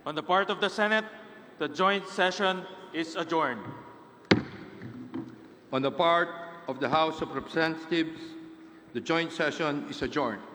On the part of the Senate, the joint session is adjourned. On the part of the House of Representatives, the joint session is adjourned.